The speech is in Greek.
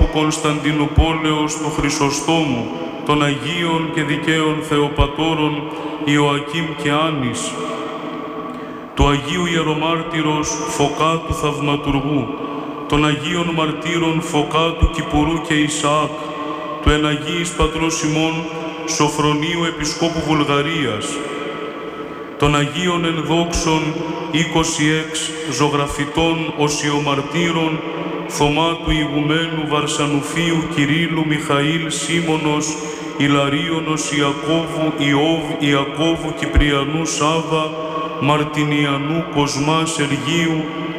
Κωνσταντινουπόλεως του Χρυσοστόμου, των Αγίων και Δικαίων Θεοπατώρων Ιωακήμ και Άνης, του Αγίου Ιερομάρτυρος Φωκά του Θαυματουργού, των Αγίων Μαρτύρων Φωκά του Κυπουρού και Ισαάκ, του Εναγίης Πατρός ημών Σοφρονίου Επισκόπου Βουλγαρίας, των Αγίων Ενδόξων 26 ζωγραφιτών Οσιομαρτύρων Θωμά του Ηγουμένου Βαρσανουφίου Κυρίλλου Μιχαήλ Σίμωνος Ιλαρίωνος Ιακώβου Ιώβ Ιακώβου Κυπριανού Σάβα Μαρτινιανού Κοσμά Σεργίου